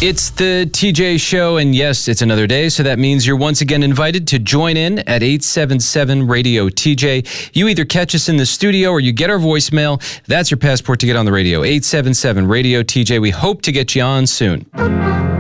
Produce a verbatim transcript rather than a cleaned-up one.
It's the T J Show, and yes, it's another day, so that means you're once again invited to join in at eight seven seven radio T J. You either catch us in the studio or you get our voicemail. That's your passport to get on the radio, eight seven seven radio T J. We hope to get you on soon.